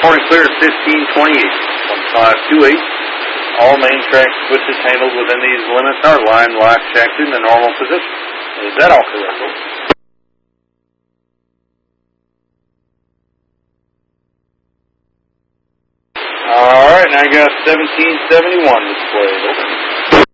Reporting clear at 1528. 1528. All main track switches handled within these limits are line lock checked in the normal position. Is that all correct? All right, now I got 1771 displayed.